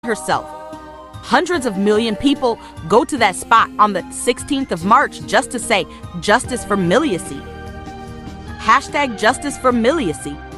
herself. Hundreds of million people go to that spot on the 16th of March just to say justice for Miliacy. Hashtag justice for Miliacy.